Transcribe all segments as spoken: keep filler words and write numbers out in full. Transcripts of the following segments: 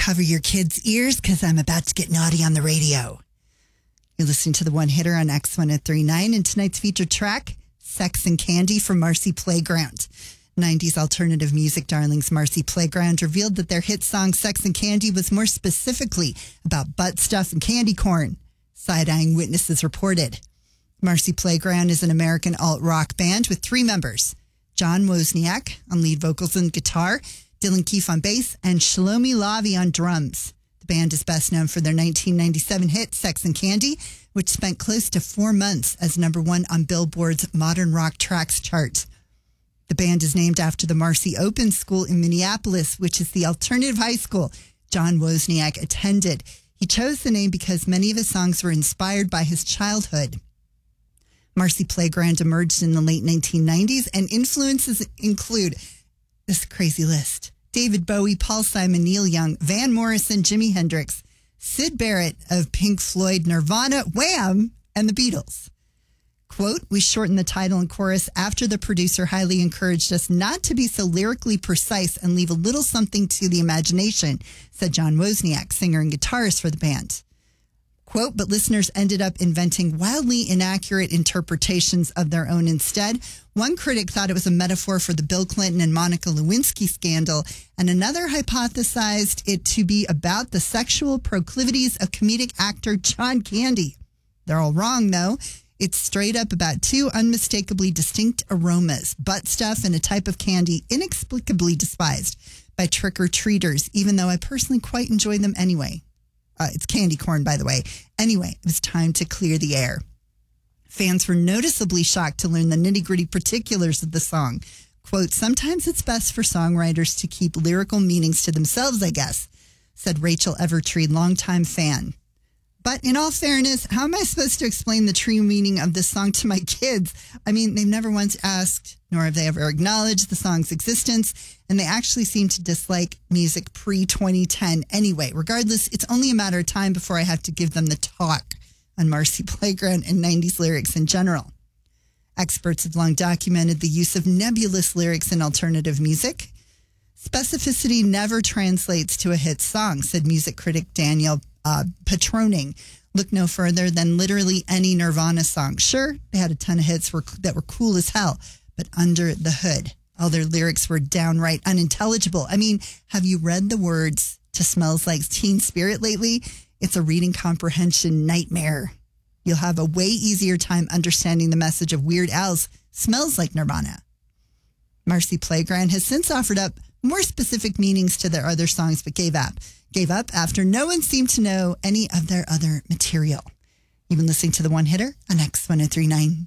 Cover your kids' ears because I'm about to get naughty on the radio. You're listening to the One Hitter on X one oh three point nine, and tonight's featured track, Sex and Candy from Marcy Playground. nineties alternative music darlings Marcy Playground revealed that their hit song Sex and Candy was more specifically about butt stuff and candy corn. Side-eyeing witnesses reported. Marcy Playground is an American alt-rock band with three members. John Wozniak on lead vocals and guitar, Dylan Keefe on bass, and Shlomi Lavi on drums. The band is best known for their nineteen ninety-seven hit Sex and Candy, which spent close to four months as number one on Billboard's Modern Rock Tracks chart. The band is named after the Marcy Open School in Minneapolis, which is the alternative high school John Wozniak attended. He chose the name because many of his songs were inspired by his childhood. Marcy Playground emerged in the late nineteen nineties, and influences include this crazy list: David Bowie, Paul Simon, Neil Young, Van Morrison, Jimi Hendrix, Syd Barrett of Pink Floyd, Nirvana, Wham, and the Beatles. Quote, we shortened the title and chorus after the producer highly encouraged us not to be so lyrically precise and leave a little something to the imagination, said John Wozniak, singer and guitarist for the band. Quote, but listeners ended up inventing wildly inaccurate interpretations of their own instead. One critic thought it was a metaphor for the Bill Clinton and Monica Lewinsky scandal, and another hypothesized it to be about the sexual proclivities of comedic actor John Candy. They're all wrong, though. It's straight up about two unmistakably distinct aromas, butt stuff and a type of candy inexplicably despised by trick-or-treaters, even though I personally quite enjoy them anyway. Uh, it's candy corn, by the way. Anyway, it was time to clear the air. Fans were noticeably shocked to learn the nitty-gritty particulars of the song. Quote, sometimes it's best for songwriters to keep lyrical meanings to themselves, I guess, said Rachel Evertree, longtime fan. But in all fairness, how am I supposed to explain the true meaning of this song to my kids? I mean, they've never once asked, nor have they ever acknowledged the song's existence, and they actually seem to dislike music pre twenty ten anyway. Regardless, it's only a matter of time before I have to give them the talk on Marcy Playground and nineties lyrics in general. Experts have long documented the use of nebulous lyrics in alternative music. Specificity never translates to a hit song, said music critic Daniel uh, Patroning. Look no further than literally any Nirvana song. Sure, they had a ton of hits were, that were cool as hell, but under the hood, all their lyrics were downright unintelligible. I mean, have you read the words to Smells Like Teen Spirit lately? It's a reading comprehension nightmare. You'll have a way easier time understanding the message of Weird Al's Smells Like Nirvana. Marcy Playground has since offered up more specific meanings to their other songs, but gave up. Gave up after no one seemed to know any of their other material. You've been listening to The One Hitter on X one oh three point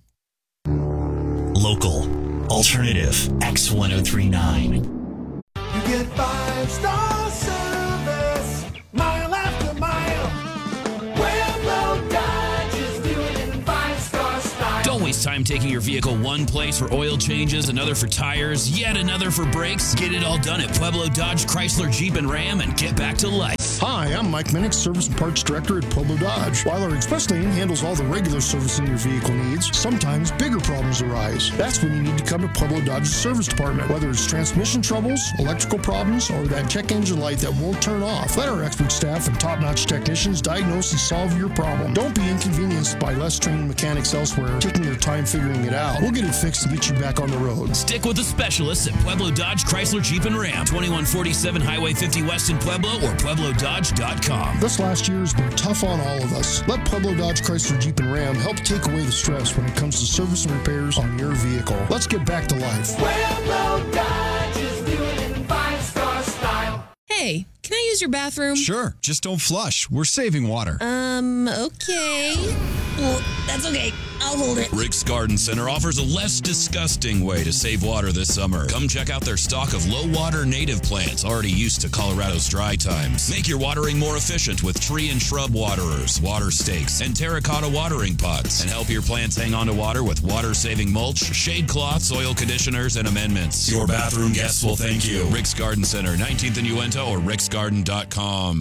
nine. Local, alternative, X one oh three point nine. You get five-star service, mile after mile. Pueblo Dodge is doing it in five-star style. Don't waste time taking your vehicle one place for oil changes, another for tires, yet another for brakes. Get it all done at Pueblo Dodge, Chrysler, Jeep, and Ram and get back to life. Hi, I'm Mike Minnick, Service and Parts Director at Pueblo Dodge. While our express lane handles all the regular servicing your vehicle needs, sometimes bigger problems arise. That's when you need to come to Pueblo Dodge's service department. Whether it's transmission troubles, electrical problems, or that check engine light that won't turn off, let our expert staff and top-notch technicians diagnose and solve your problem. Don't be inconvenienced by less trained mechanics elsewhere taking their time figuring it out. We'll get it fixed and get you back on the road. Stick with the specialists at Pueblo Dodge, Chrysler, Jeep, and Ram. twenty-one forty-seven Highway fifty West in Pueblo or Pueblo Dodge dot com. This last year has been tough on all of us. Let Pueblo Dodge, Chrysler, Jeep, and Ram help take away the stress when it comes to service and repairs on your vehicle. Let's get back to life. Pueblo Dodge is doing it in five-star style. Hey, can I use your bathroom? Sure, just don't flush. We're saving water. Um, okay. Well, that's okay. I'll hold it. Rick's Garden Center offers a less disgusting way to save water this summer. Come check out their stock of low-water native plants already used to Colorado's dry times. Make your watering more efficient with tree and shrub waterers, water stakes, and terracotta watering pots. And help your plants hang on to water with water-saving mulch, shade cloths, soil conditioners, and amendments. Your bathroom guests will thank you. Rick's Garden Center, nineteenth and Uinta or ricks garden dot com.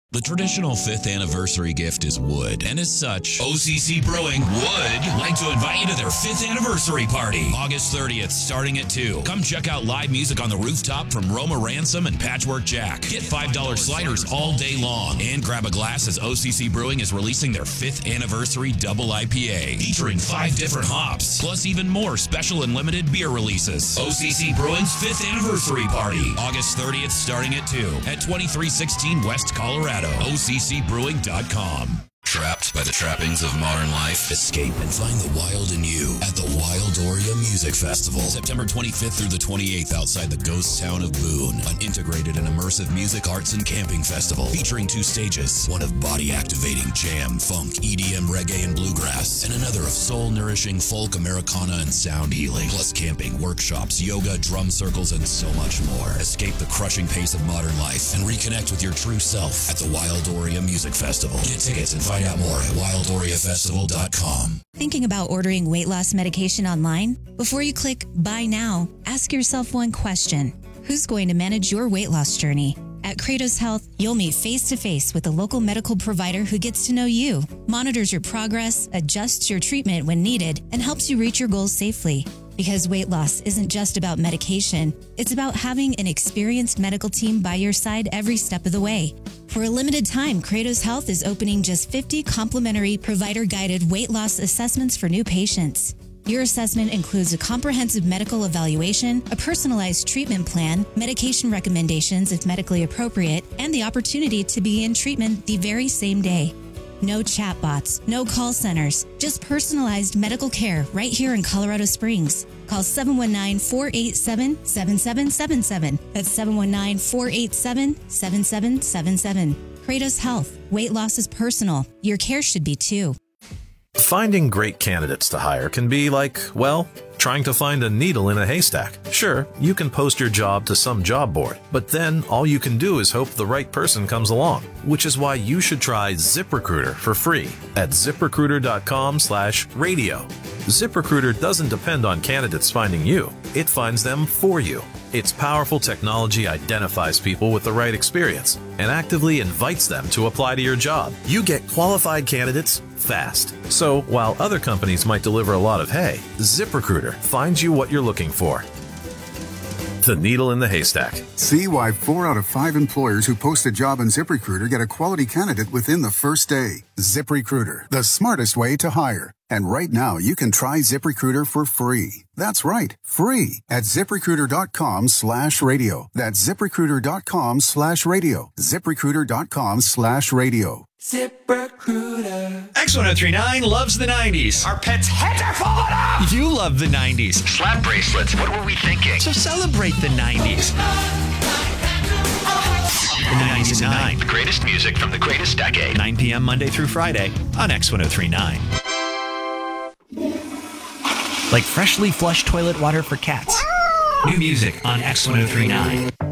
The traditional fifth anniversary gift is wood, and as such, O C C Brewing would like to invite you to their fifth anniversary party, August thirtieth, starting at two. Come check out live music on the rooftop from Roma Ransom and Patchwork Jack. Get five dollar sliders all day long, and grab a glass as O C C Brewing is releasing their fifth anniversary double I P A, featuring five different hops, plus even more special and limited beer releases. O C C Brewing's fifth anniversary party, August thirtieth, starting at two, at twenty-three sixteen West Colorado. O C C brewing dot com. Trapped by the trappings of modern life? Escape and find the wild in you at the Wildoria Music Festival. September twenty-fifth through the twenty-eighth outside the ghost town of Boone. An integrated and immersive music, arts, and camping festival featuring two stages. One of body-activating jam, funk, E D M, reggae, and bluegrass. And another of soul-nourishing folk, Americana, and sound healing. Plus camping, workshops, yoga, drum circles, and so much more. Escape the crushing pace of modern life and reconnect with your true self at the Wildoria Music Festival. Get tickets and find out more at wildoria festival dot com. Thinking about ordering weight loss medication online? Before you click buy now, ask yourself one question. Who's going to manage your weight loss journey? At Kratos Health, you'll meet face-to-face with a local medical provider who gets to know you, monitors your progress, adjusts your treatment when needed, and helps you reach your goals safely. Because weight loss isn't just about medication, it's about having an experienced medical team by your side every step of the way. For a limited time, Kratos Health is opening just fifty complimentary provider-guided weight loss assessments for new patients. Your assessment includes a comprehensive medical evaluation, a personalized treatment plan, medication recommendations if medically appropriate, and the opportunity to begin treatment the very same day. No chatbots, no call centers, just personalized medical care right here in Colorado Springs. Call seven one nine, four eight seven, seven seven seven seven. That's seven one nine, four eight seven, seven seven seven seven. Kratos Health. Weight loss is personal. Your care should be too. Finding great candidates to hire can be like, well, trying to find a needle in a haystack. Sure, you can post your job to some job board, but then all you can do is hope the right person comes along, which is why you should try ZipRecruiter for free at ziprecruiter dot com slash radio. ZipRecruiter doesn't depend on candidates finding you. It finds them for you. Its powerful technology identifies people with the right experience and actively invites them to apply to your job. You get qualified candidates fast. So while other companies might deliver a lot of hay, ZipRecruiter finds you what you're looking for. The needle in the haystack. See why four out of five employers who post a job on ZipRecruiter get a quality candidate within the first day. ZipRecruiter, the smartest way to hire. And right now, you can try ZipRecruiter for free. That's right, free at ziprecruiter dot com slash radio. That's ziprecruiter dot com slash radio. ziprecruiter dot com slash radio. ZipRecruiter. X one oh three point nine loves the nineties. Our pets' heads are falling off. You love the nineties. Slap bracelets. What were we thinking? So celebrate the nineties. The nineties and nine. The greatest music from the greatest decade. nine p.m. Monday through Friday on X one oh three point nine. Like freshly flushed toilet water for cats. New music on X one oh three point nine.